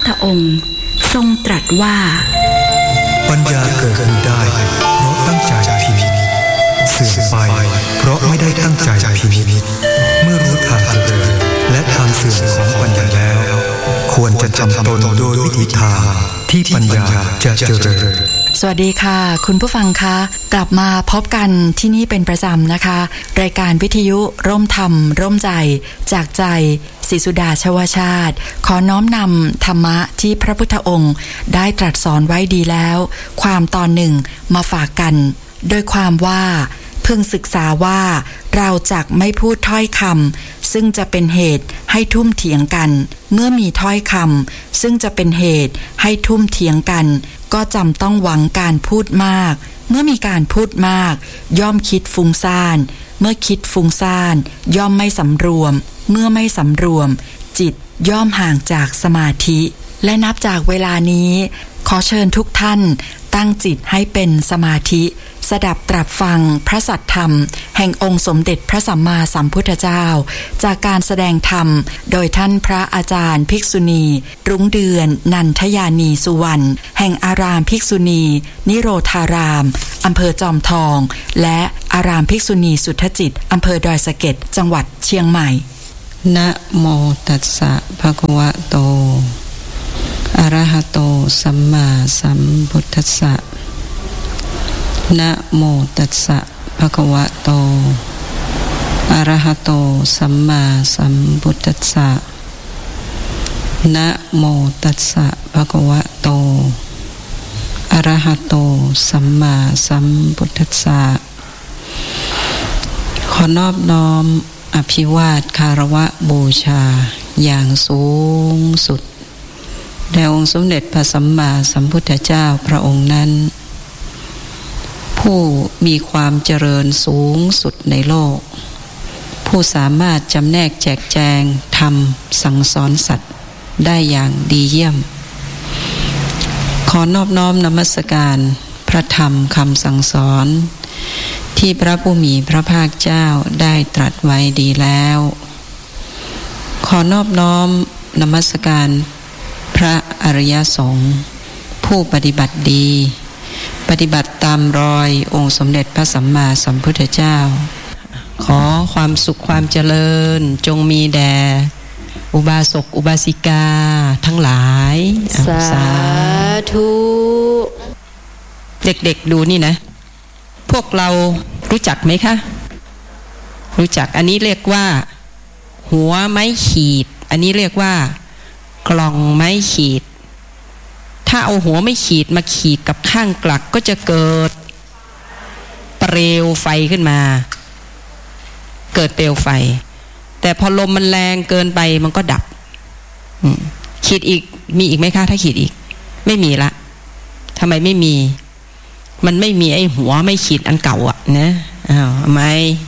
ธองค์ทรงตรัสว่าปัญญาเกิดขึ้นได้เพราะตั้งใจพินิจเสื่อมไปเพราะไม่ได้ตั้งใจพินิจเมื่อรู้ทางเจริญและทางเสื่อมของปัญญาแล้วควรจะทำตนโดยวิธีทางที่ปัญญาจะเจริญสวัสดีค่ะคุณผู้ฟังคะกลับมาพบกันที่นี่เป็นประจำนะคะรายการวิทยุร่มธรรมร่มใจจากใจศรีสุดาชวชาติขอน้อมนำธรรมะที่พระพุทธองค์ได้ตรัสสอนไว้ดีแล้วความตอนหนึ่งมาฝากกันโดยความว่าพึงศึกษาว่าเราจักไม่พูดถ้อยคำซึ่งจะเป็นเหตุให้ทุ่มเถียงกันเมื่อมีถ้อยคำซึ่งจะเป็นเหตุให้ทุ่มเถียงกันก็จำต้องหวังการพูดมากเมื่อมีการพูดมากย่อมคิดฟุ้งซ่านเมื่อคิดฟุ้งซ่านย่อมไม่สำรวมเมื่อไม่สำรวมจิตย่อมห่างจากสมาธิและนับจากเวลานี้ขอเชิญทุกท่านตั้งจิตให้เป็นสมาธิสดับตรับฟังพระสัทธรรมแห่งองค์สมเด็จพระสัมมาสัมพุทธเจ้าจากการแสดงธรรมโดยท่านพระอาจารย์ภิกษุณีรุ้งเดือนนันทยานีสุวรรณแห่งอารามภิกษุณีนิโรธารามอำเภอจอมทองและอารามภิกษุณีสุทธจิตอำเภอดอยสะเก็ดจังหวัดเชียงใหม่นะโมตัสสะภะคะวะโตอะระหะโตสัมมาสัมพุทธัสสะนะโมตัสสะภะคะวะโตอะระหะโตสัมมาสัมพุทธัสสะนะโมตัสสะภะคะวะโตอะระหะโตสัมมาสัมพุทธัสสะขอนอบน้อมอภิวาทคารวะบูชาอย่างสูงสุดแด่องค์สมเด็จพระสัมมาสัมพุทธเจ้าพระองค์นั้นผู้มีความเจริญสูงสุดในโลกผู้สามารถจำแนกแจกแจงธรรมสั่งสอนสัตว์ได้อย่างดีเยี่ยมขอนอบน้อมนมัสการพระธรรมคำสั่งสอนที่พระผู้มีพระภาคเจ้าได้ตรัสไว้ดีแล้วขอนอบน้อมนมัสการพระอริยสงฆ์ผู้ปฏิบัติดีปฏิบัติตามรอยองค์สมเด็จพระสัมมาสัมพุทธเจ้าขอความสุขความเจริญจงมีแด่อุบาสกอุบาสิกาทั้งหลายสาธุเด็กๆดูนี่นะพวกเรารู้จักไหมคะรู้จักอันนี้เรียกว่าหัวไม้ขีดอันนี้เรียกว่ากล่องไม้ขีดถ้าเอาหัวไม้ขีดมาขีดกับข้างกลักก็จะเกิดเปลวไฟขึ้นมาเกิดเปลวไฟแต่พอลมมันแรงเกินไปมันก็ดับขีดอีกมีอีกไหมคะถ้าขีดอีกไม่มีละทำไมไม่มีมันไม่มีไอ้หัวไม่ขีดอันเก่าอ่ะนะทำไม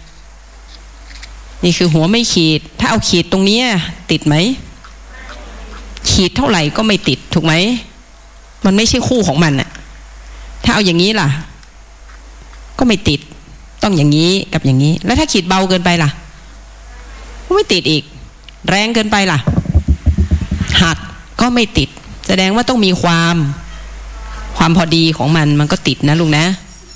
นี่คือหัวไม่ขีดถ้าเอาขีดตรงนี้ติดไหมขีดเท่าไหร่ก็ไม่ติดถูกไหมมันไม่ใช่คู่ของมันน่ะถ้าเอาอย่างนี้ล่ะก็ไม่ติดต้องอย่างนี้กับอย่างนี้แล้วถ้าขีดเบาเกินไปล่ะก็ไม่ติดอีกแรงเกินไปล่ะหักก็ไม่ติดแสดงว่าต้องมีความพอดีของมันก็ติดนะลุงนะ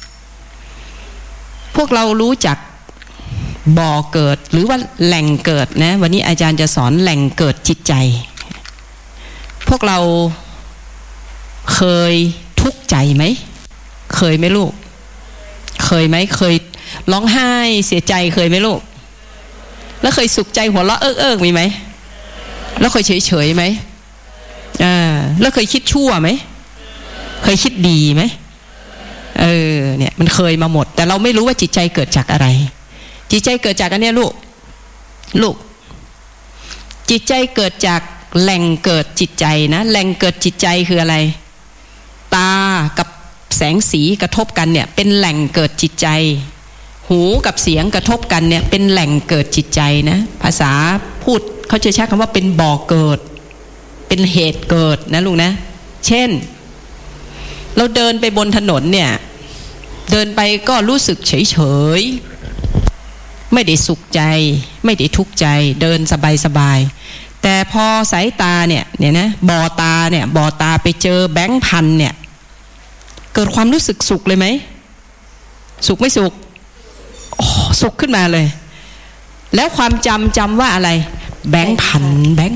พวกเรารู้จักบ่อเกิดหรือว่าแหล่งเกิดนะวันนี้อาจารย์จะสอนแหล่งเกิดจิตใจพวกเราเคยทุกข์ใจไหมเคยไหมลูกเคยไหมเคยร้องไห้เสียใจเคยไหมลูกแล้วเคยสุขใจหัวเราะเอิกมีไหมแล้วเคยเฉยไหมแล้วเคยคิดชั่วไหมเคยคิดดีไหมเนี่ยมันเคยมาหมดแต่เราไม่รู้ว่าจิตใจเกิดจากอะไรจิตใจเกิดจากอันนี้ลูกจิตใจเกิดจากแหล่งเกิดจิตใจนะแหล่งเกิดจิตใจคืออะไรตากับแสงสีกระทบกันเนี่ยเป็นแหล่งเกิดจิตใจหูกับเสียงกระทบกันเนี่ยเป็นแหล่งเกิดจิตใจนะภาษาพูดเขาจะใช้คำว่าเป็นบ่อเกิดเป็นเหตุเกิดนะลูกนะเช่นเราเดินไปบนถนนเนี่ยเดินไปก็รู้สึกเฉยๆไม่ได้สุขใจไม่ได้ทุกข์ใจเดินสบายๆแต่พอสายตาเนี่ยนะบ่อตาไปเจอแบงค์พันเนี่ยเกิดความรู้สึกสุขเลยไหมสุขไม่สุขสุขขึ้นมาเลยแล้วความจำว่าอะไรแบงค์พัน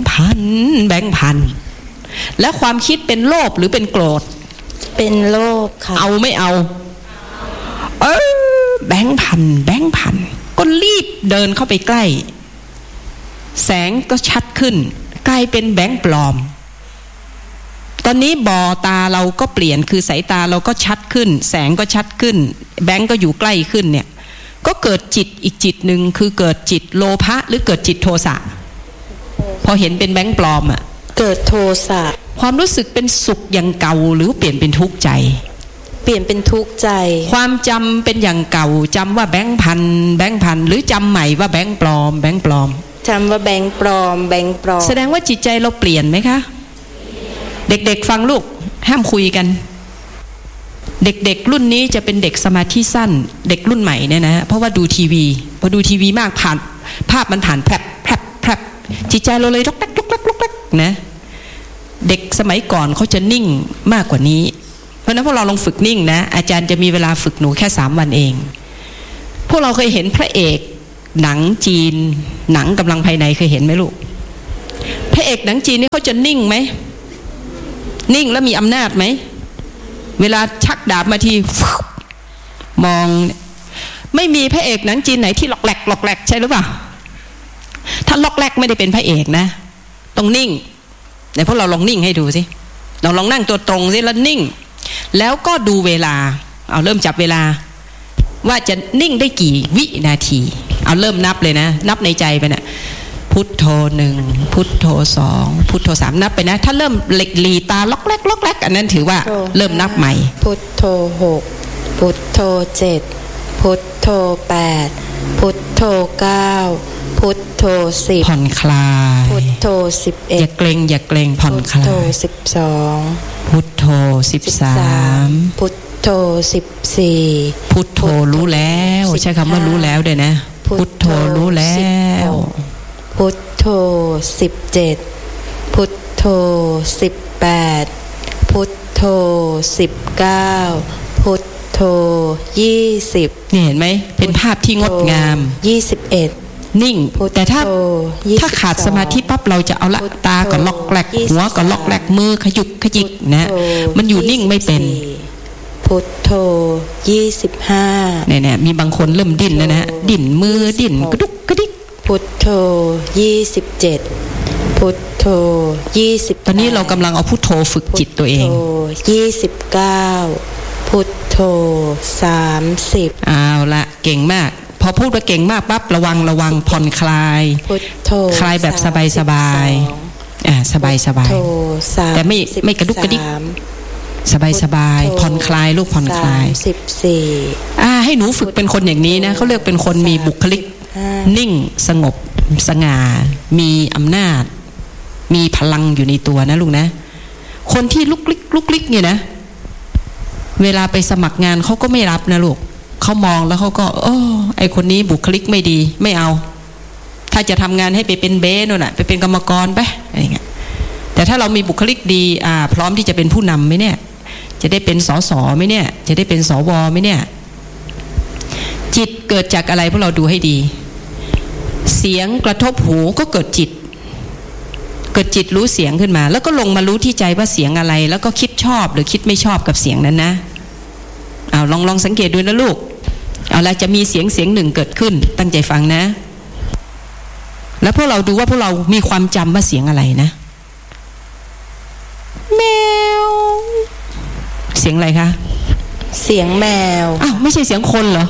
แล้วความคิดเป็นโลภหรือเป็นโกรธเป็นโลภค่ะเอาไม่เอาแบงค์พันก็รีบเดินเข้าไปใกล้แสงก็ชัดขึ้นกลายเป็นแบงค์ปลอมตอนนี้บ่อตาเราก็เปลี่ยนคือสายตาเราก็ชัดขึ้นแสงก็ชัดขึ้นแบงค์ก็อยู่ใกล้ขึ้นเนี่ยก็เกิดจิตอีกจิตหนึ่งคือเกิดจิตโลภะหรือเกิดจิตโทสะพอเห็นเป็นแบงค์ปลอมอ่ะเกิดโทสะความรู้สึกเป็นสุขอย่างเก่าหรือเปลี่ยนเป็นทุกข์ใจเปลี่ยนเป็นทุกข์ใจความจำเป็นอย่างเก่าจำว่าแบงค์พันหรือจำใหม่ว่าแบงค์ปลอมจำว่าแบงค์ปลอมแสดงว่าจิตใจเราเปลี่ยนไหมคะเด็กๆฟังลูกห้ามคุยกันเด็กๆรุ่นนี้จะเป็นเด็กสมาธิสั้นเด็กรุ่นใหม่เนี่ยนะเพราะว่าดูทีวีพอดูทีวีมากผ่านภาพมันผ่านแพรบจิตใจเราเลยลุกนะเด็กสมัยก่อนเขาจะนิ่งมากกว่านี้เพราะนั้นพวกเราลองฝึกนิ่งนะอาจารย์จะมีเวลาฝึกหนูแค่3 วันเองพวกเราเคยเห็นพระเอกหนังจีนหนังกำลังภายในเคยเห็นไหมลูกพระเอกหนังจีนนี่เขาจะนิ่งไหมนิ่งแล้วมีอำนาจไหมเวลาชักดาบมาทีมองไม่มีพระเอกหนังจีนไหนที่หลอกแหลกใช่หรือเปล่าถ้าหลอกแหลกไม่ได้เป็นพระเอกนะต้องนิ่งเดี๋ยวพวกเราลองนิ่งให้ดูสิเราลองนั่งตัวตรงสิแล้วนิ่งแล้วก็ดูเวลาเอาเริ่มจับเวลาว่าจะนิ่งได้กี่วินาทีเอาเริ่มนับเลยนะนับในใจไปนะพุทโธ1พุทโธ2พุทโธ3นับไปนะถ้าเริ่มหลีตาล็อกแรกอันนั้นถือว่าเริ่มนับใหม่พุทโธ6พุทโธ7พุทโธ8พุทโธ9พุทโธ10 ผ่อนคลายพุทโธ11 อย่าเกรงผ่อนคลายพุทโธ12 พุทโธ13 พุทโธ14 พุทโธรู้แล้วใช้คำว่ารู้แล้วด้วยนะพุทโธรู้แล้วพุทโธ17พุทโธ18พุทโธ19พุทโธ20 นี่เห็นไหมเป็นภาพที่งดงาม 21 นิ่งแต่ถ้าขาดสมาธิปั๊บเราจะเอาละตาก็ล็อกแหลกหัวก็ล็อกแหลกมือขยุกขยิกนะมันอยู่นิ่งไม่เป็นพุทโธ25 เนี่ยมีบางคนเริ่มดิ้นแล้วนะดิ้นมือดิ้นกระดุกกระดิกพุทโธ27พุทโธ20 ตอนนี้เรากำลังเอาพุทโธฝึกจิตตัวเอง 29พุทโธ30 เอาละเก่งมากพอพูดว่าเก่งมากปั๊บระวังผ่อนคลายคลายแบบสบายสบายแต่ไม่กระดุกกระดิกสบายผ่อนคลายลูกผ่อนคลาย14ให้หนูฝึกเป็นคนอย่างนี้นะเขาเรียกเป็นคนมีบุคลิกนิ่งสงบสง่ามีอำนาจมีพลังอยู่ในตัวนะลูกนะคนที่ลุกลิกเนี่ยนะเวลาไปสมัครงานเขาก็ไม่รับนะลูกเขามองแล้วเขาก็ไอคนนี้บุคลิกไม่ดีไม่เอาถ้าจะทำงานให้ไปเป็นเบสโน่นน่ะไปเป็นกรรมกรไปอะไรเงี้ยแต่ถ้าเรามีบุคลิกดีพร้อมที่จะเป็นผู้นำไหมเนี่ยจะได้เป็นสสไหมเนี่ยจะได้เป็นสวไหมเนี่ยจิตเกิดจากอะไรพวกเราดูให้ดีเสียงกระทบหูก็เกิดจิตรู้เสียงขึ้นมาแล้วก็ลงมารู้ที่ใจว่าเสียงอะไรแล้วก็คิดชอบหรือคิดไม่ชอบกับเสียงนั้นนะเอาลองสังเกตดูนะลูกเอาละจะมีเสียงหนึ่งเกิดขึ้นตั้งใจฟังนะแล้วพวกเราดูว่าพวกเรามีความจำว่าเสียงอะไรนะแมวเสียงอะไรคะเสียงแมวไม่ใช่เสียงคนเหรอ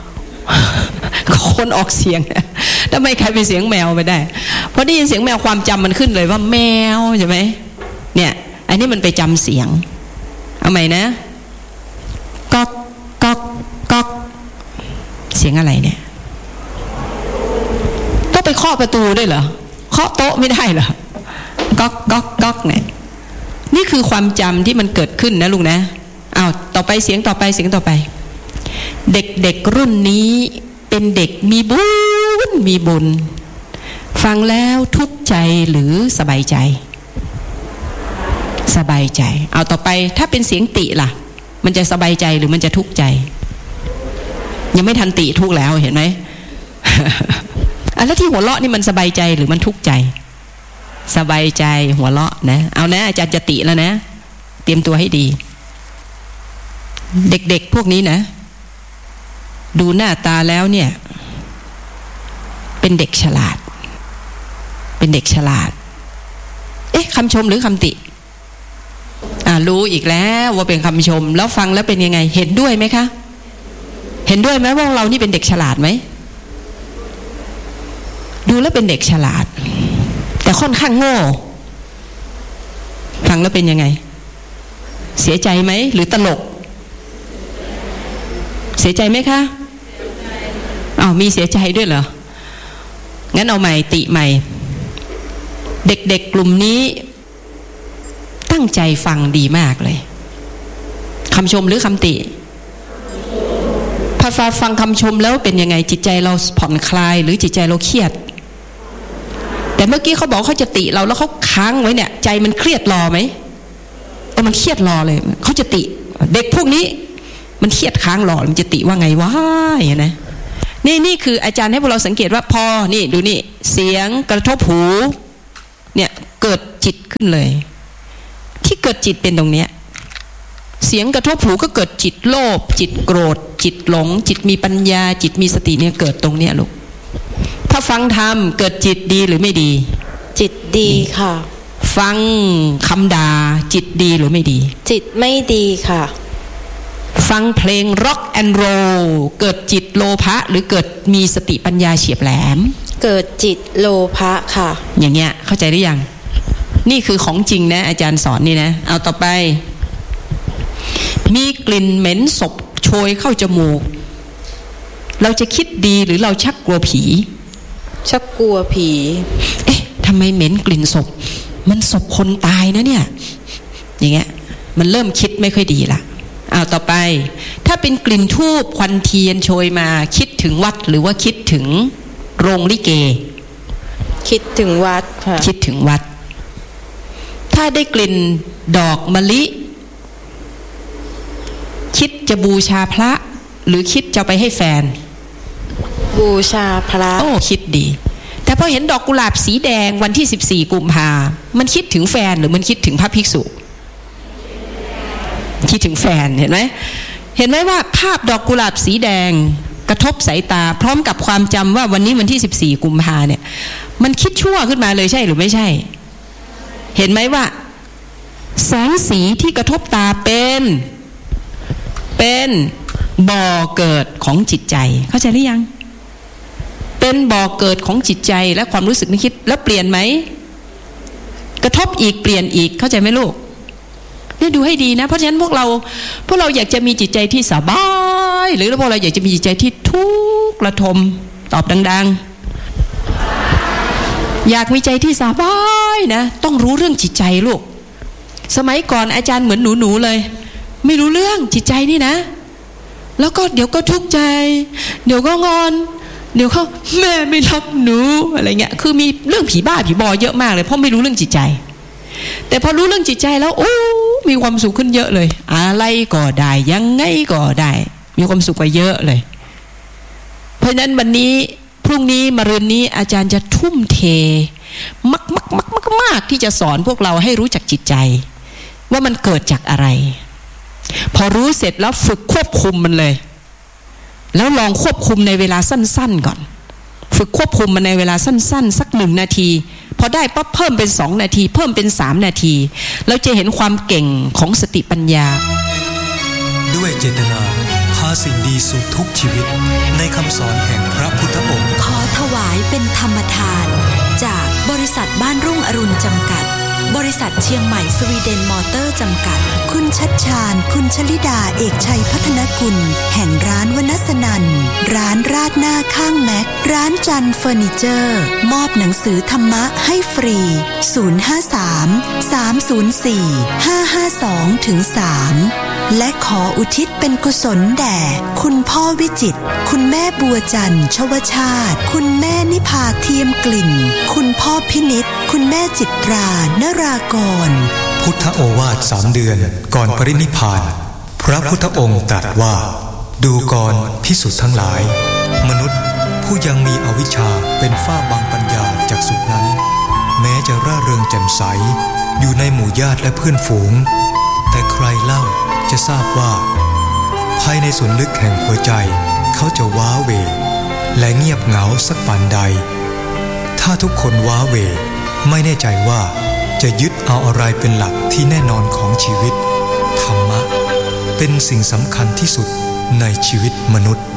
คนออกเสียงทำไมใครเป็นเสียงแมวไปได้พอได้ยินเสียงแมวความจำมันขึ้นเลยว่าแมวใช่ไหมเนี่ยอันนี้มันไปจำเสียงเอาใหม่นะก๊อกเสียงอะไรเนี่ยต้องไปเคาะประตูด้วยเหรอเคาะโต๊ะไม่ได้เหรอก๊อกเนี่ยนี่คือความจำที่มันเกิดขึ้นนะลูกนะต่อไปเสียงต่อไปเด็กรุ่นนี้เป็นเด็กมีบุญฟังแล้วทุกข์ใจหรือสบายใจสบายใจเอาต่อไปถ้าเป็นเสียงติล่ะมันจะสบายใจหรือมันจะทุกข์ใจยังไม่ทันติทุกข์แล้วเห็นไหม แล้วที่หัวเราะนี่มันสบายใจหรือมันทุกข์ใจสบายใจหัวเราะนะเอานะอาจารย์จะติแล้วนะเตรียมตัวให้ดีเด็กๆพวกนี้นะดูหน้าตาแล้วเนี่ยเป็นเด็กฉลาดเป็นเด็กฉลาดคำชมหรือคำติรู้อีกแล้วว่าเป็นคำชมแล้วฟังแล้วเป็นยังไงเห็นด้วยไหมคะเห็นด้วยไหมว่าเรานี่เป็นเด็กฉลาดไหมดูแล้วเป็นเด็กฉลาดแต่ค่อนข้างโง่ฟังแล้วเป็นยังไงเสียใจไหมหรือตลกเสียใจไหมคะมีเสียใจด้วยเหรองั้นเอาใหม่ติใหม่เด็กๆกลุ่มนี้ตั้งใจฟังดีมากเลยคำชมหรือคำติพอฟังคำชมแล้วเป็นยังไงจิตใจเราผ่อนคลายหรือจิตใจเราเครียดแต่เมื่อกี้เขาบอกเขาจะติเราแล้วเขาค้างไว้เนี่ยใจมันเครียดรอไหมมันเครียดรอเลยเขาจะติเด็กพวกนี้มันเครียดค้างรอมันจะติว่าไงวะอย่างนี้นี่คืออาจารย์ให้พวกเราสังเกตว่าพอนี่ดูนี่เสียงกระทบหูเนี่ยเกิดจิตขึ้นเลยที่เกิดจิตเป็นตรงเนี้ยเสียงกระทบหูก็เกิดจิตโลภจิตโกรธจิตหลงจิตมีปัญญาจิตมีสติเนี่ยเกิดตรงเนี้ยลูกถ้าฟังธรรมเกิดจิตดีหรือไม่ดีจิตดีค่ะฟังคำด่าจิตดีหรือไม่ดีจิตไม่ดีค่ะฟังเพลงร็อกแอนด์โรลเกิดจิตโลภะหรือเกิดมีสติปัญญาเฉียบแหลมเกิดจิตโลภะค่ะอย่างเงี้ยเข้าใจหรือยังนี่คือของจริงนะอาจารย์สอนนี่นะเอาต่อไปมีกลิ่นเหม็นศพโชยเข้าจมูกเราจะคิดดีหรือเราชักกลัวผีชักกลัวผีทำไมเหม็นกลิ่นศพมันศพคนตายนะเนี่ยอย่างเงี้ยมันเริ่มคิดไม่ค่อยดีละเอาต่อไปถ้าเป็นกลิ่นธูปควันเทียนโชยมาคิดถึงวัดหรือว่าคิดถึงโรงลิเกคิดถึงวัดค่ะคิดถึงวัดถ้าได้กลิ่นดอกมะลิคิดจะบูชาพระหรือคิดจะไปให้แฟนบูชาพระคิดดีแต่พอเห็นดอกกุหลาบสีแดงวันที่14กุมภามันคิดถึงแฟนหรือมันคิดถึงพระภิกษุคิดถึงแฟนเห็นไหมว่าภาพดอกกุหลาบสีแดงกระทบสายตาพร้อมกับความจำว่าวันนี้วันที่14กุมภาเนี่ยมันคิดชั่วขึ้นมาเลยใช่หรือไม่ใช่เห็นไหมว่าแสงสีที่กระทบตาเป็นบ่อเกิดของจิตใจเข้าใจหรือยังเป็นบ่อเกิดของจิตใจและความรู้สึกนึกคิดแล้วเปลี่ยนไหมกระทบอีกเปลี่ยนอีกเข้าใจไหมลูกนี่ดูให้ดีนะเพราะฉะนั้นพวกเราอยากจะมีจิตใจที่สบายหรือพวกเราอยากจะมีจิตใจที่ทุกข์ระทมตอบดังๆอยากมีใจที่สบายนะต้องรู้เรื่องจิตใจลูกสมัยก่อนอาจารย์เหมือนหนูเลยไม่รู้เรื่องจิตใจนี่นะแล้วก็เดี๋ยวก็ทุกข์ใจเดี๋ยวก็งอนเดี๋ยวเขาแม่ไม่รักหนูอะไรเงี้ยคือมีเรื่องผีบ้าผีบอเยอะมากเลยเพราะไม่รู้เรื่องจิตใจแต่พอรู้เรื่องจิตใจแล้วโอ้มีความสุขขึ้นเยอะเลยอะไรก็ได้ยังไงก็ได้มีความสุขกว่าเยอะเลยเพราะฉะนั้นวันนี้พรุ่งนี้มะรืนนี้อาจารย์จะทุ่มเทมากที่จะสอนพวกเราให้รู้จักจิตใจว่ามันเกิดจากอะไรพอรู้เสร็จแล้วฝึกควบคุมมันเลยแล้วลองควบคุมในเวลาสั้นๆก่อนฝึกควบคุมมันในเวลาสั้นๆสัก1 นาทีพอได้ปั๊บเพิ่มเป็น2 นาทีเพิ่มเป็น3 นาทีเราจะเห็นความเก่งของสติปัญญาด้วยเจตนาพาสิ่งดีสู่ทุกชีวิตในคำสอนแห่งพระพุทธองค์ขอถวายเป็นธรรมทานจากบริษัทบ้านรุ่งอรุณจำกัดบริษัทเชียงใหม่สวีเดนมอเตอร์จำกัดคุณชัดชาญคุณชลิดาเอกชัยพัฒนกุลแห่งร้านวนัสนันร้านราดหน้าข้างแม็กร้านจันเฟอร์นิเจอร์มอบหนังสือธรรมะให้ฟรี053-304-552-3และขออุทิศเป็นกุศลแด่คุณพ่อวิจิตรคุณแม่บัวจันทร์ชวชาติคุณแม่นิพาเทียมกลิ่นคุณพ่อพินิจคุณแม่จิตรานรากรพุทธโอวาท3 เดือนก่อนปรินิพพานพระพุทธองค์ตรัสว่าดูก่อนภิกษุทั้งหลายมนุษย์ผู้ยังมีอวิชชาเป็นฝ้าบังปัญญาจักษุนั้นแม้จะร่าเริงแจ่มใสอยู่ในหมู่ญาติและเพื่อนฝูงแต่ใครเล่าจะทราบว่าภายในส่วนลึกแห่งหัวใจเขาจะว้าเหวและเงียบเหงาสักปานใดถ้าทุกคนว้าเหวไม่แน่ใจว่าจะยึดเอาอะไรเป็นหลักที่แน่นอนของชีวิตธรรมะเป็นสิ่งสำคัญที่สุดในชีวิตมนุษย์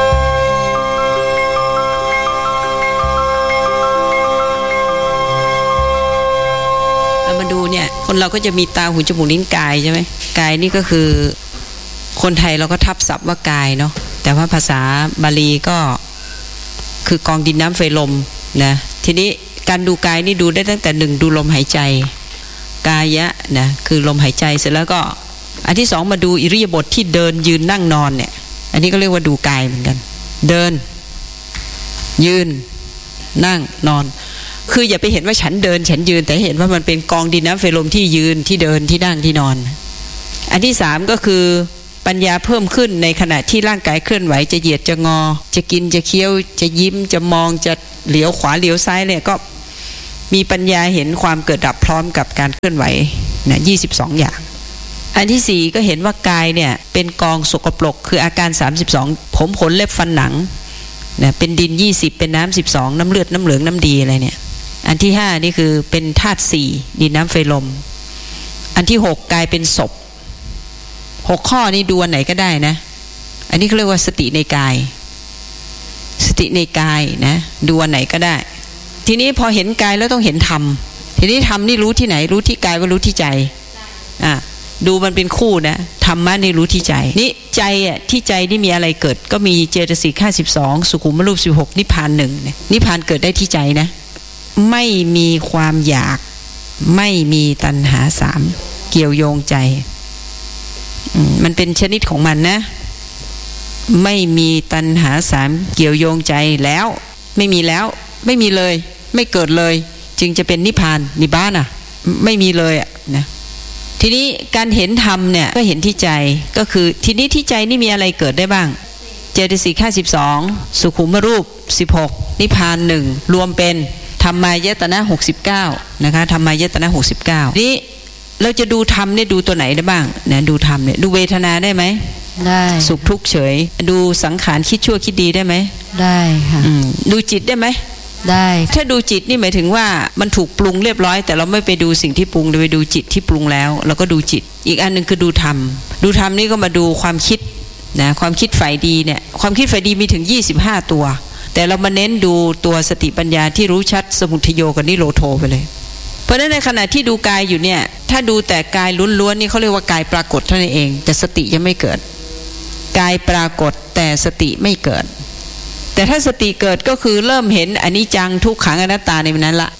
มาดูเนี่ยคนเราก็จะมีตาหูจมูกลิ้นกายใช่ไหมกายนี่ก็คือคนไทยเราก็ทับศัพท์ว่ากายเนาะแต่ว่าภาษาบาลีก็คือกองดินน้ำไฟลมนะทีนี้การดูกายนี่ดูได้ตั้งแต่1ดูลมหายใจกายะนะคือลมหายใจเสร็จแล้วก็อันที่2มาดูอิริยาบถที่เดินยืนนั่งนอนเนี่ยอันนี้ก็เรียกว่าดูกายเหมือนกันเดินยืนนั่งนอนคืออย่าไปเห็นว่าฉันเดินฉันยืนแต่เห็นว่ามันเป็นกองดินน้ำไฟลมที่ยืนที่เดินที่นั่งที่นอนอันที่3ก็คือปัญญาเพิ่มขึ้นในขณะที่ร่างกายเคลื่อนไหวจะเหยียดจะงอจะกินจะเคี้ยวจะยิ้มจะมองจะเหลียวขวาเหลียวซ้ายเนี่ยก็มีปัญญาเห็นความเกิดดับพร้อมกับการเคลื่อนไหวนะ22อย่างอันที่4ก็เห็นว่ากายเนี่ยเป็นกองสกปรกคืออาการ32ผมขนเล็บฟันหนังนะเป็นดิน20เป็นน้ำ12น้ำเลือดน้ำเหลืองน้ำดีอะไรเนี่ยอันที่5นี่คือเป็นธาตุ4ดินน้ำไฟลมอันที่6กลายเป็นศพ6ข้อนี้ดูอันไหนก็ได้นะอันนี้เขาเรียกว่าสติในกายสติในกายนะดูอันไหนก็ได้ทีนี้พอเห็นกายแล้วต้องเห็นธรรมทีนี้ธรรมนี่รู้ที่ไหนรู้ที่กายว่ารู้ที่ใจดูมันเป็นคู่นะธรรมะนี่รู้ที่ใจนี่ใจที่ใจนี่มีอะไรเกิดก็มีเจตสิก52สุขุมรูป16นิพพาน1เนี่ยนิพพานเกิดได้ที่ใจนะไม่มีความอยากไม่มีตัณหา3เกี่ยวโยงใจมันเป็นชนิดของมันนะไม่มีตัณหา3เกี่ยวโยงใจแล้วไม่มีแล้วไม่มีเลยไม่เกิดเลยจึงจะเป็นนิพพานนิบานะไม่มีเลยนะทีนี้การเห็นธรรมเนี่ยก็เห็นที่ใจก็คือทีนี้ที่ใจนี่มีอะไรเกิดได้บ้างเจตสิก52สุขุมรูป16นิพพาน1รวมเป็นธรรมายตนะ69นะคะธรรมายตนะ69นี้เราจะดูธรรมเนี่ยดูตัวไหนได้บ้างนะดูธรรมเนี่ยดูเวทนาได้ไหมได้สุขทุกข์เฉยดูสังขารคิดชั่วคิดดีได้ไหมได้ค่ะดูจิตได้ไหมได้ถ้าดูจิตนี่หมายถึงว่ามันถูกปรุงเรียบร้อยแต่เราไม่ไปดูสิ่งที่ปรุงเราไปดูจิตที่ปรุงแล้วเราก็ดูจิตอีกอันนึงคือดูธรรมดูธรรมนี่ก็มาดูความคิดนะความคิดฝ่ายดีเนี่ยความคิดฝ่ายดีมีถึง25ตัวแต่เรามาเน้นดูตัวสติปัญญาที่รู้ชัดสมุทัยโยกับนิโรโธไปเลยเพราะฉะนั้นในขณะที่ดูกายอยู่เนี่ยถ้าดูแต่กายล้วนๆนี่เขาเรียกว่ากายปรากฏเท่านั้นเองแต่สติยังไม่เกิดกายปรากฏแต่สติไม่เกิดแต่ถ้าสติเกิดก็คือเริ่มเห็นอนิจจังทุกขังอนัตตาในนั้นละ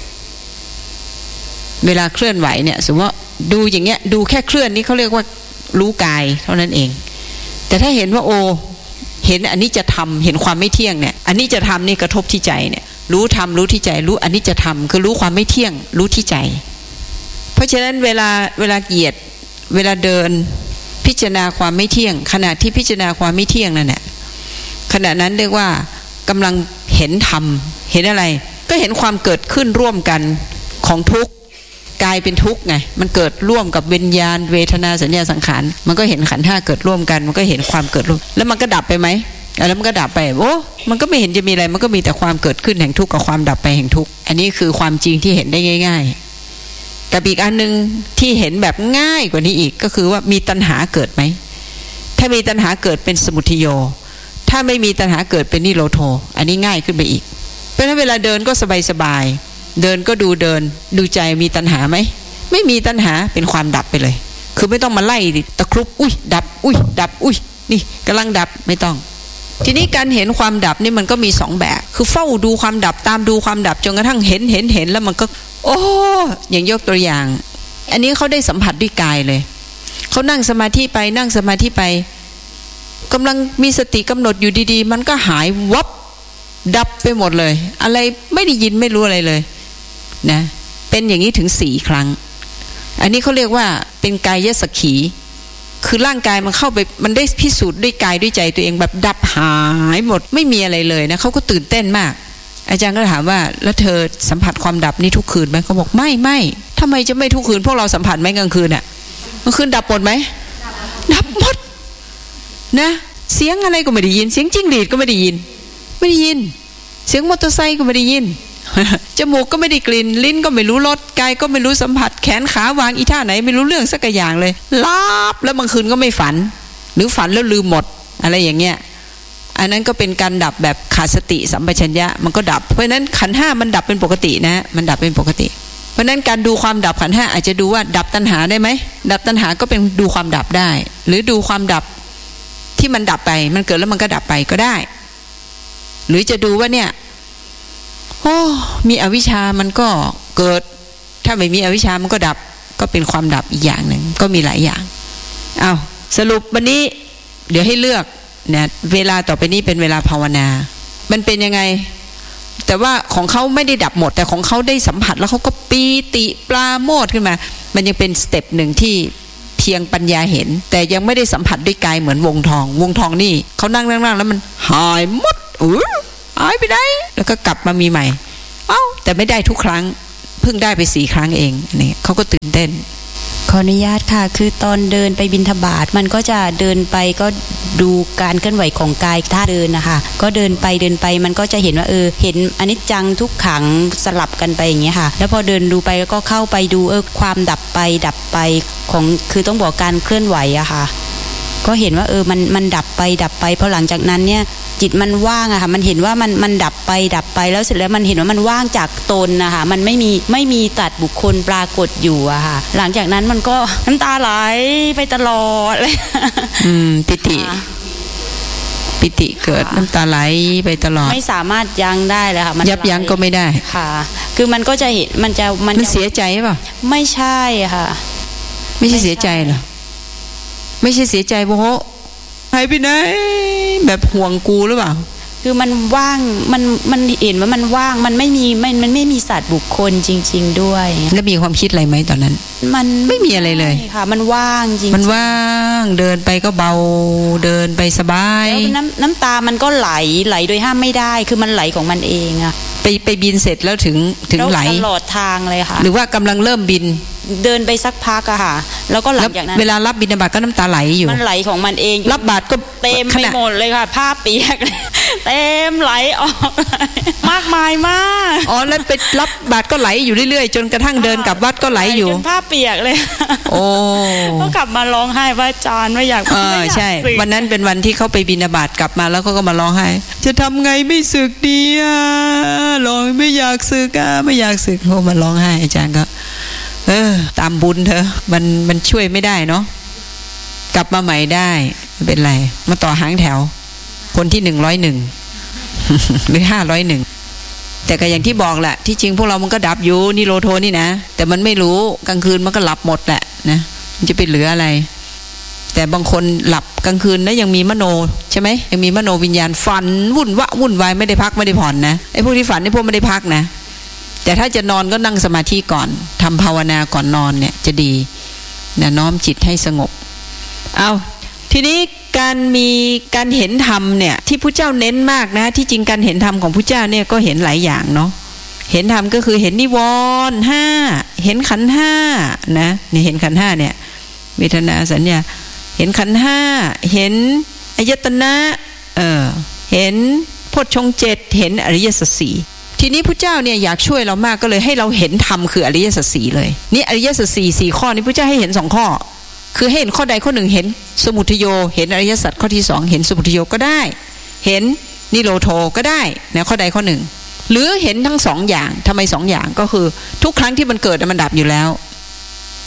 เวลาเคลื่อนไหวเนี่ยสมมติว่าดูอย่างเงี้ยดูแค่เคลื่อนนี่เขาเรียกว่ารู้กายเท่านั้นเองแต่ถ้าเห็นว่าโอเห็นอนิจจธรรมเห็นความไม่เที่ยงเนี่ยอนิจจธรรมนี่กระทบที่ใจเนี่ยรู้ธรรมรู้ที่ใจรู้อนิจจธรรมคือรู้ความไม่เที่ยงรู้ที่ใจเพราะฉะนั้นเวลาเหยียดเวลาเดินพิจารณาความไม่เที่ยงขณะที่พิจารณาความไม่เที่ยงนั่นแหละขณะนั้นเรียกว่ากำลังเห็นธรรมเห็นอะไรก็เห็นความเกิดขึ้นร่วมกันของทุกข์กายเป็นทุกข์ไงมันเกิดร่วมกับวิญญาณเวทนาสัญญาสังขารมันก็เห็นขันธ์5เกิดร่วมกันมันก็เห็นความเกิดร่วมแล้วมันก็ดับไปไหมแล้วมันก็ดับไปโอ้มันก็ไม่เห็นจะมีอะไรมันก็มีแต่ความเกิดขึ้นแห่งทุกข์กับความดับไปแห่งทุกข์อันนี้คือความจริงที่เห็นได้ง่ายๆกับอีกอันนึงที่เห็นแบบง่ายกว่านี้อีกก็คือว่ามีตัณหาเกิดไหมถ้ามีตัณหาเกิดเป็นสมุทัยโยถ้าไม่มีตัณหาเกิดเป็นนิโรโธอันนี้ง่ายขึ้นไปอีกเพราะฉะนั้นเวลาเดินก็สบายๆเดินก็ดูเดินดูใจมีตัณหาไหมไม่มีตัณหาเป็นความดับไปเลยคือไม่ต้องมาไล่ตะครุบอุ้ยดับอุ้ยดับอุ้ยนี่กำลังดับไม่ต้องทีนี้การเห็นความดับนี่มันก็มี2แบบคือเฝ้าดูความดับตามดูความดับจนกระทั่งเห็นแล้วมันก็โอ้อย่างยกตัวอย่างอันนี้เขาได้สัมผัสด้วยกายเลยเขานั่งสมาธิไปกำลังมีสติกำหนดอยู่ดีๆมันก็หายวับดับไปหมดเลยอะไรไม่ได้ยินไม่รู้อะไรเลยนะเป็นอย่างนี้ถึง4ครั้งอันนี้เขาเรียกว่าเป็นกายสักขีคือร่างกายมันเข้าไปมันได้พิสูจน์ด้วยกายด้วยใจตัวเองแบบดับหายหมดไม่มีอะไรเลยนะเขาก็ตื่นเต้นมากอาจารย์ก็ถามว่าแล้วเธอสัมผัสความดับนี่ทุกคืนไหมเขาบอกไม่ทำไมจะไม่ทุกคืนพวกเราสัมผัสไหมกลางคืนอะกลางคืนดับหมดไหมดับหมดนะเสียงอะไรก็ไม่ได้ยินเสียงจิ้งหรีดก็ไม่ได้ยินเสียงมอเตอร์ไซค์ก็ไม่ได้ยินจมูกก็ไม่ได้กลิ่นลิ้นก็ไม่รู้รสกายก็ไม่รู้สัมผัสแขนขาวางอีท่าไหนไม่รู้เรื่องสักอย่างเลยลับแล้วบางคืนก็ไม่ฝันหรือฝันแล้วลืมหมดอะไรอย่างเงี้ยอันนั้นก็เป็นการดับแบบขาดสติสัมปชัญญะมันก็ดับเพราะฉะนั้นขันธ์5มันดับเป็นปกตินะมันดับเป็นปกติเพราะฉะนั้นการดูความดับขันธ์5อาจจะดูว่าดับตัณหาได้ไหมดับตัณหาก็เป็นดูความดับได้หรือดูความดับที่มันดับไปมันเกิดแล้วมันก็ดับไปก็ได้หรือจะดูว่าเนี่ยโอ้มีอวิชชามันก็เกิดถ้าไม่มีอวิชชามันก็ดับก็เป็นความดับอีกอย่างหนึ่งก็มีหลายอย่างเอาสรุปวันนี้เดี๋ยวให้เลือกเนี่ยเวลาต่อไปนี้เป็นเวลาภาวนามันเป็นยังไงแต่ว่าของเขาไม่ได้ดับหมดแต่ของเขาได้สัมผัสแล้วเขาก็ปีติปราโมทย์ขึ้นมามันยังเป็นสเต็ปหนึ่งที่เพียงปัญญาเห็นแต่ยังไม่ได้สัมผัสด้วยกายเหมือนวงทองนี่เขานั่งแล้วมันหายหมดหายไปได้แล้วก็กลับมามีใหม่แต่ไม่ได้ทุกครั้งเพิ่งได้ไป4 ครั้งเองนี่เขาก็ตื่นเต้นขออนุญาตค่ะคือตอนเดินไปบิณฑบาตมันก็จะเดินไปก็ดูการเคลื่อนไหวของกายท่าเดินนะคะก็เดินไปมันก็จะเห็นว่าเห็นอนิจจังทุกขังสลับกันไปอย่างเงี้ยค่ะแล้วพอเดินดูไปก็เข้าไปดูความดับไปของคือต้องบอกการเคลื่อนไหวอะค่ะก็เห็นว่ามันดับไปพอหลังจากนั้นเนี่ยจิตมันว่างอะค่ะมันเห็นว่ามันดับไปแล้วเสร็จแล้วมันเห็นว่ามันว่างจากตนนะคะมันไม่มีตัดบุคคลปรากฏอยู่อะค่ะหลังจากนั้นมันก็น้ำตาไหลไปตลอดเลยปิติเกิดน้ำตาไหลไปตลอดไม่สามารถยั้งได้เลยค่ะมันยับยั้งก็ไม่ได้ค่ะคือมันก็จะเห็นมันเสียใจเปล่าไม่ใช่ค่ะไม่ใช่เสียใจเหรอไม่ใช่เสียใจเพราะหายไปไหนแบบห่วงกูหรือเปล่าคือมันว่างมันเห็นว่ามันว่างมันไม่มีสัตว์บุคคลจริงๆด้วยแล้วมีความคิดอะไรไหมตอนนั้นมันไม่มีอะไรเลยค่ะมันว่างจริงมันว่างเดินไปก็เบาเดินไปสบายแล้วน้ำตามันก็ไหลโดยห้ามไม่ได้คือมันไหลของมันเองอะไปบินเสร็จแล้วถึงไหลตลอดทางเลยค่ะหรือว่ากำลังเริ่มบินเดินไปสักพักอะค่ะแล้วก็หลังจากนั้นเวลารับบิณฑบาตก็น้ำตาไหลอยู่มันไหลของมันเองรับบาตรก็เต็มไปหมดเลยค่ะผ้าเปียกเต็มไหลออกมากมายมากแล้วไปรับบาตรก็ไหลอยู่เรื่อยๆจนกระทั่งเดินกลับวัดก็ไหลอยู่จนผ้าเปียกเลยโอ้ก็กลับมาร้องไห้ว่าอาจารย์ไม่อยากใช่วันนั้นเป็นวันที่เขาไปบิณฑบาตกลับมาแล้วก็มาร้องไห้จะทำไงไม่สึกดีร้องไม่อยากสึกไม่อยากสึกเขามาร้องไห้อาจารย์ก็ตามบุญเธอมันช่วยไม่ได้เนาะกลับมาใหม่ได้ไม่เป็นไรมาต่อหางแถวคนที่101หรือ501แต่ก็อย่างที่บอกแหละที่จริงพวกเรามันก็ดับอยู่นิโรโทนี่นะแต่มันไม่รู้กลางคืนมันก็หลับหมดแหละนะมันจะไปเหลืออะไรแต่บางคนหลับกลางคืนนะยังมีมโนใช่ไหมยังมีมโนวิญญาณฝันวุ่นวายไม่ได้พักไม่ได้ผ่อนนะไอ้พวกที่ฝันนี่พวกไม่ได้พักนะแต่ถ้าจะนอนก็นั่งสมาธิก่อนทำภาวนาก่อนนอนเนี่ยจะดีนะน้อมจิตให้สงบเอาทีนี้การเห็นธรรมเนี่ยที่พระเจ้าเน้นมากนะที่จริงการเห็นธรรมของพระเจ้าเนี่ยก็เห็นหลายอย่างเนาะเห็นธรรมก็คือเห็นนิวรณ์5เห็นขันธ์5นะนี่เห็นขันธ์5เนี่ยเวทนาสัญญาเห็นขันธ์5เห็นอายตนะเห็นโพชฌงค์7เห็นอริยสัจ4ทีนี้พระเจ้าเนี่ยอยากช่วยเรามากก็เลยให้เราเห็นธรรมคืออริยสัจ4เลยนี่อริยสัจ4ข้อนี้พระเจ้าให้เห็น2ข้อคือให้เห็นข้อใดข้อหนึ่งเห็นสมุทัยโยเห็นอริยสัจข้อที่2เห็นสมุทัยโยก็ได้เห็นนิโรโธก็ได้นะข้อใดข้อหนึ่งหรือเห็นทั้ง2อย่างทำไม2อย่างก็คือทุกครั้งที่มันเกิดมันดับอยู่แล้ว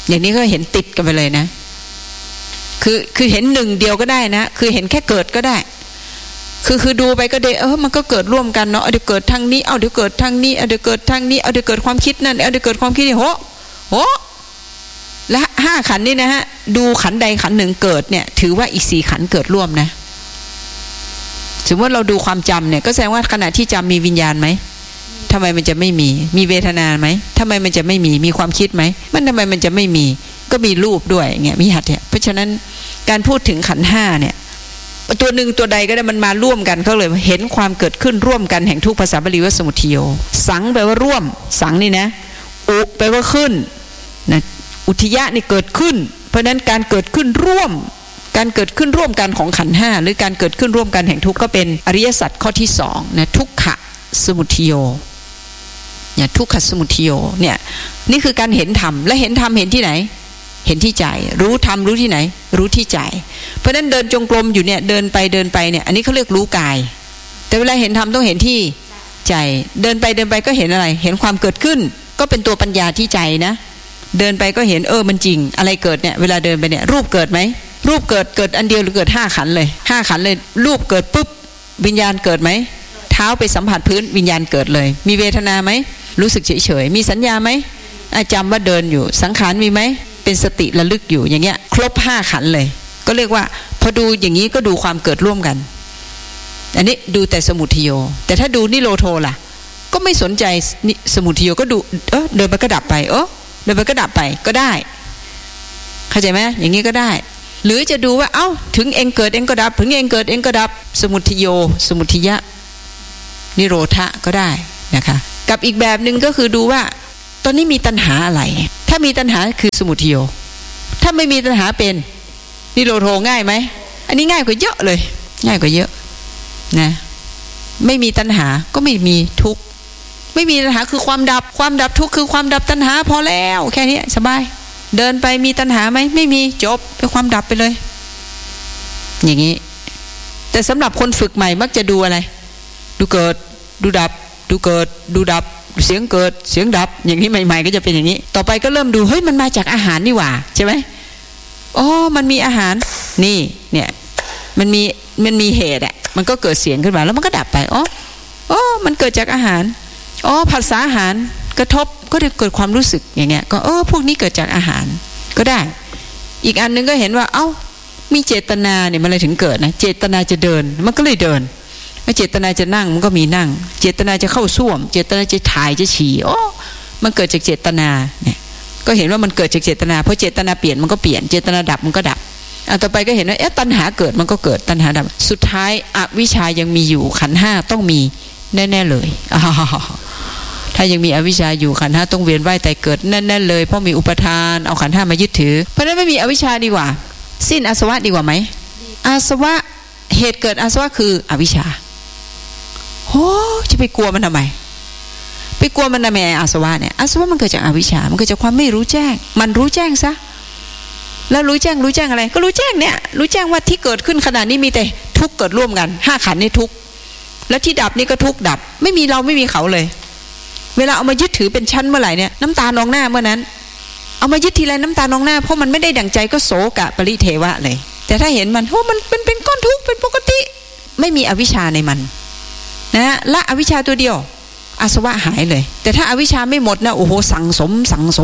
อย่างนี้ก็เห็นติดกันไปเลยนะคือเห็นหนึ่งเดียวก็ได้นะคือเห็นแค่เกิดก็ได้คือดูไปก็ได้มันก็เกิดร่วมกันเนาะเดี๋ยวเกิดทางนี้เดี๋ยวเกิดทางนี้เดี๋ยวเกิดทางนี้เดี๋ยวเกิดความคิดนั่นเดี๋ยวเกิดความคิดนี่โหและ5ขันธ์นี่นะฮะดูขันธ์ใดขันธ์หนึ่งเกิดเนี่ยถือว่าอีก4ขันธ์เกิดร่วมนะสมมติเราดูความจำเนี่ยก็แสดงว่าขณะที่จำมีวิญญาณไหมทำไมมันจะไม่มีเวทนาไหมทำไมมันจะไม่มีความคิดไหมมันทำไมมันจะไม่มีก็มีรูปด้วยเงี้ยมีหัตถ์เนี่ยเพราะฉะนั้นการพูดถึงขันธ์5เนี่ยตัวหนึ่งตัวใดก็ได้มันมาร่วมกันเขาเลยเห็นความเกิดขึ้นร่วมกันแห่งทุกภาษาบาลีว่าสมุทัยโยสังแปลว่าร่วมสังนี่นะอุแปลว่าขึ้นนะอุทยะนี่เกิดขึ้นเพราะนั้นการเกิดขึ้นร่วมการเกิดขึ้นร่วมกันของขันธ์5หรือการเกิดขึ้นร่วมกันแห่งทุกข์ก็เป็นอริยสัจข้อที่2นะทุกขะสมุทัยโยเนี่ยทุกขะสมุทัยโยเนี่ยนี่คือการเห็นธรรมและเห็นธรรมเห็นที่ไหนเห็นที่ใจรู้ธรรมรู้ที่ไหนรู้ที่ใจเพราะนั้นเดินจงกรมอยู่เนี่ยเดินไปเนี่ยอันนี้เขาเรียกรู้กายแต่เวลาเห็นธรรมต้องเห็นที่ใจเดินไปก็เห็นอะไรเห็นความเกิดขึ้นก็เป็นตัวปัญญาที่ใจนะเดินไปก็เห็นมันจริงอะไรเกิดเนี่ยเวลาเดินไปเนี่ยรูปเกิดไหมรูปเกิดอันเดียวหรือเกิด5ขันธ์เลย5ขันธ์เลยรูปเกิดปุ๊บวิญญาณเกิดไหมเท้าไปสัมผัสพื้นวิญญาณเกิดเลยมีเวทนาไหมรู้สึกเฉยมีสัญญาไหมจำว่าเดินอยู่สังขารมีไหมเป็นสติระลึกอยู่อย่างเงี้ยครบ5ขันธ์เลยก็เรียกว่าพอดูอย่างนี้ก็ดูความเกิดร่วมกันอันนี้ดูแต่สมุทัยโยแต่ถ้าดูนิโรโธล่ะก็ไม่สนใจสมุทัยโยก็ดูเดินไปก็ดับไปเดินไปก็ดับไปก็ได้เข้าใจไหมอย่างนี้ก็ได้หรือจะดูว่าถึงเองเกิดเองก็ดับถึงเองเกิดเองก็ดับสมุทัยโยสมุทัยะนิโรธะก็ได้นะคะกับอีกแบบนึงก็คือดูว่าตอนนี้มีตัณหาอะไรถ้ามีตัณหาคือสมุทัยโยถ้าไม่มีตัณหาเป็นนิโรโธง่ายไหมอันนี้ง่ายกว่าเยอะเลยง่ายกว่าเยอะนะไม่มีตัณหาก็ไม่มีทุกข์ไม่มีตัณหาคือความดับทุกข์คือความดับตัณหาพอแล้วแค่นี้สบายเดินไปมีตัณหาไหมไม่มีจบเป็นความดับไปเลยอย่างนี้แต่สำหรับคนฝึกใหม่มักจะดูอะไรดูเกิดดูดับดูเกิดดูดับเสียงเกิดเสียงดับอย่างนี้ใหม่ๆก็จะเป็นอย่างนี้ต่อไปก็เริ่มดูเฮ้ยมันมาจากอาหารนี่หว่าใช่ไหมมันมีอาหารนี่เนี่ยมันมีเหตุมันก็เกิดเสียงขึ้นมาแล้วมันก็ดับไปมันเกิดจากอาหารภาษาอาหารกระทบก็จะเกิดความรู้สึกอย่างเงี้ยก็พวกนี้เกิดจากอาหารก็ได้อีกอันนึงก็เห็นว่ามีเจตนาเนี่ยมันเลยถึงเกิดนะเจตนาจะเดินมันก็เลยเดินเจตนาจะนั่งมันก็มีนั่งเจตนาจะเข้าส้วมเจตนาจะถ่ายจะฉี่มันเกิดจากเจตนาเนี่ยก็เห็นว่ามันเกิดจากเจตนาเพราะเจตนาเปลี่ยนมันก็เปลี่ยนเจตนาดับมันก็ดับต่อไปก็เห็นว่าตัณหาเกิดมันก็เกิดตัณหาดับสุดท้ายอวิชชายังมีอยู่ขันธ์5ต้องมีแน่ๆเลยถ้ายังมีอวิชชาอยู่ขันธ์5ต้องเวียนว่ายตายเกิดแน่ๆเลยเพราะมีอุปทานเอาขันธ์5มายึดถือเพราะฉะนั้นไม่มีอวิชชาดีกว่าสิ้นอาสวะดีกว่าไหมอาสวะเหตุเกิดอาสวะคืออวิชชาจะไปกลัวมันทำไมไปกลัวมันทำไมอาสวะเนี่ยอาสวะมันเกิดจากอวิชชามันเกิดจากความไม่รู้แจ้งมันรู้แจ้งซะแล้วรู้แจ้งอะไรก็รู้แจ้งเนี่ยรู้แจ้งว่าที่เกิดขึ้นขณะนี้มีแต่ทุกข์เกิดร่วมกัน5ขันธ์นี่ทุกข์แล้วที่ดับนี่ก็ทุกข์ดับไม่มีเราไม่มีเขาเลยเวลาเอามายึดถือเป็นชั้นเมื่อไหร่เนี่ยน้ำตานองหน้าเมื่อนั้นเอามายึดทีไรน้ำตานองหน้าเพราะมันไม่ได้ดั่งใจก็โศกะปริเทวะเลยแต่ถ้าเห็นมันมันเป็นก้อนทุกข์เป็นปกติไม่มีอวิชชาในมันนะละอวิชชาตัวเดียวอาสวะหายเลยแต่ถ้าอวิชชาไม่หมดนะโอ้โหสั่งสม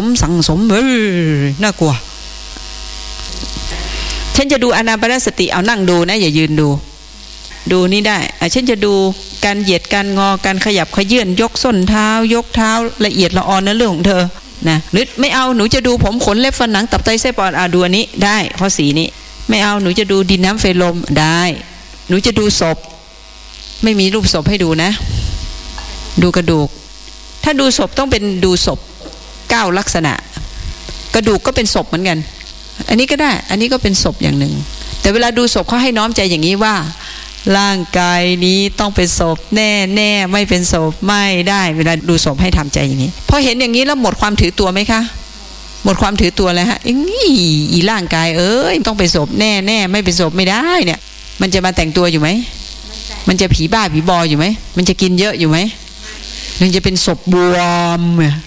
น่ากลัวฉันจะดูอานาปานสติเอานั่งดูนะอย่ายืนดูนี่ได้ฉันจะดูการเหยียดการงอการขยับขยื่นยกส้นเท้ายกเท้าละเอียดละออนนั่นเรื่องของเธอนะหรือไม่เอาหนูจะดูผมขนเล็บฟันหนังตับไตไส้ปอดดูอันนี้ได้ข้อ4นี้ไม่เอาหนูจะดูดินน้ำไฟลมได้หนูจะดูศพไม่มีรูปศพให้ดูนะดูกระดูกถ้าดูศพต้องเป็นดูศพ9ลักษณะกระดูกก็เป็นศพเหมือนกันอันนี้ก็ได้อันนี้ก็เป็นศพอย่างหนึ่งแต่เวลาดูศพเขาให้น้อมใจอย่างนี้ว่าร่างกายนี้ต้องเป็นศพแน่ไม่เป็นศพไม่ได้เวลาดูศพให้ทำใจอย่างนี้พอเห็นอย่างนี้แล้วหมดความถือตัวไหมคะหมดความถือตัวเลยฮะอีร่างกายต้องเป็นศพแน่ไม่เป็นศพไม่ได้เนี่ยมันจะมาแต่งตัวอยู่ไหมมันจะผีบ้าผีบออยู่ไหมมันจะกินเยอะอยู่ไหมมันจะเป็นศพบวม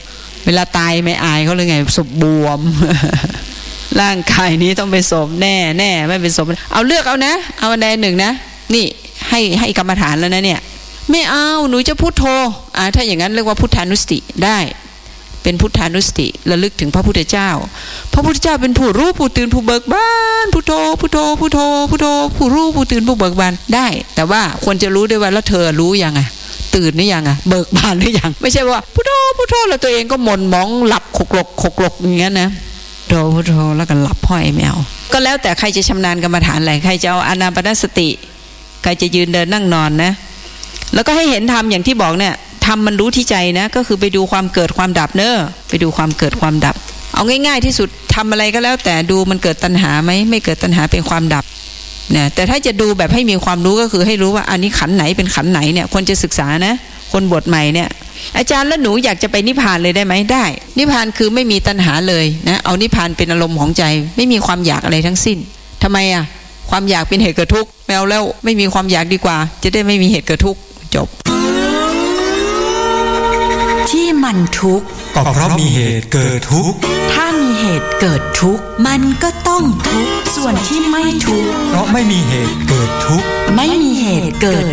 เวลาตายไม่อายเขาเลยไงศพบวม ร่างกายนี้ต้องเป็นศพแน่แน่ไม่เป็นศพเอาเลือกเอานะเอาอันใดหนึ่งนะนี่ให้กรรมฐานแล้วนะเนี่ยไม่เอาหนูจะพุทโธถ้าอย่างนั้นเรียกว่าพุทธานุสติได้เป็นพุทธานุสติระลึกถึงพระพุทธเจ้าพระพุทธเจ้าเป็นผู้รู้ผู้ตื่นผู้เบิกบานพุทโธพุทโธพุทโธพุทโธผู้รู้ผู้ตื่นผู้เบิกบานได้แต่ว่าควรจะรู้ด้วยว่าแล้วเธอรู้ยังไงตื่นหรือยังเบิกบานหรือยังไม่ใช่ว่าพุทโธพุทโธแล้วตัวเองก็หม่นมองหลับขกลกอย่างงั้นนะพุทโธแล้วก็หลับห้อยแมวก็แล้วแต่ใครจะชำนาญกรรมฐานอะไรใครจะเอาอานาปานสติใครจะยืนเดินนั่งนอนนะแล้วก็ให้เห็นธรรมอย่างที่บอกเนี่ยธรรมมันรู้ที่ใจนะก็คือไปดูความเกิดความดับเนอะไปดูความเกิดความดับเอาง่ายๆที่สุดทำอะไรก็แล้วแต่ดูมันเกิดตัณหาไหมไม่เกิดตัณหาเป็นความดับเนี่ยแต่ถ้าจะดูแบบให้มีความรู้ก็คือให้รู้ว่าอันนี้ขันไหนเป็นขันไหนเนี่ยควรจะศึกษานะคนบวชใหม่เนี่ยอาจารย์แล้วหนูอยากจะไปนิพพานเลยได้ไหมได้นิพพานคือไม่มีตัณหาเลยนะเอานิพพานเป็นอารมณ์ของใจไม่มีความอยากอะไรทั้งสิ้นทำไมความอยากเป็นเหตุเกิดทุกข์แมวแล้วไม่มีความอยากดีกว่าจะได้ไม่มีเหตุเกิดทุกข์จบที่มันทุกข์ก็เพราะมีเหตุเกิดทุกข์ถ้ามีเหตุเกิดทุกข์มันก็ต้องทุกข์ส่วนที่ไม่ทุกข์เพราะไม่มีเหตุเกิดทุกข์ไม่มีเหตุเกิด